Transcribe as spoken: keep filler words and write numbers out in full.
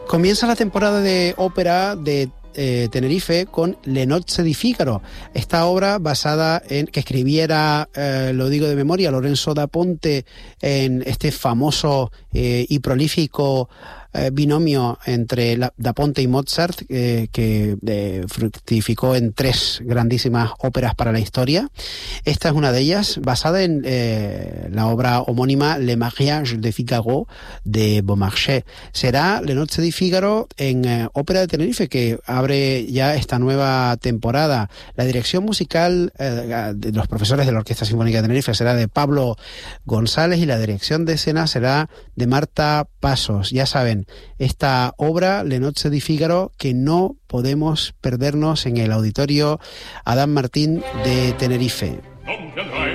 Comienza la temporada de ópera de eh, Tenerife con Le Nozze di Figaro, esta obra basada en que escribiera, eh, lo digo de memoria, Lorenzo da Ponte, en este famoso eh, y prolífico eh, binomio entre la, da Ponte y Mozart, eh, que eh, fructificó en tres grandísimas óperas para la historia. Esta es una de ellas, basada en eh, la obra homónima Le Mariage de Figaro de Beaumarchais. Será Le Nozze di Figaro en eh, Ópera de Tenerife, que abre ya esta nueva temporada. La dirección musical eh, de los profesores de la Orquesta Sinfónica de Tenerife será de Pablo González y la dirección de escena será de Marta Pasos. Ya saben, esta obra, Le Nozze di Figaro, que no podemos perdernos en el Auditorio Adán Martín de Tenerife.